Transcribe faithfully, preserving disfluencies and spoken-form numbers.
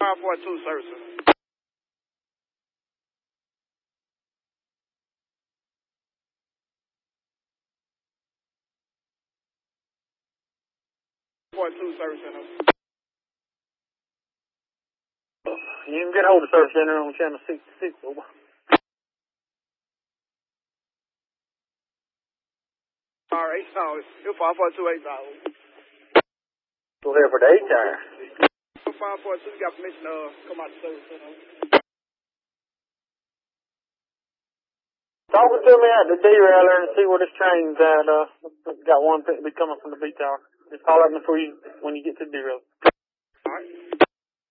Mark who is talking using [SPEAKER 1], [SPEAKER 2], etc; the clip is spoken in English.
[SPEAKER 1] five four two services. four two service center.
[SPEAKER 2] You can get hold of service center on channel sixty-six, over.
[SPEAKER 1] Alright, no, it's five four two eight thousand.
[SPEAKER 2] Go ahead for the eight tire.
[SPEAKER 1] five four two, you got permission to uh, come out the service center.
[SPEAKER 2] Talking to me at the derailer and see where this train's at. Uh, got one thing to be coming from the B tower. Just call at me before you, when you get to the derailer.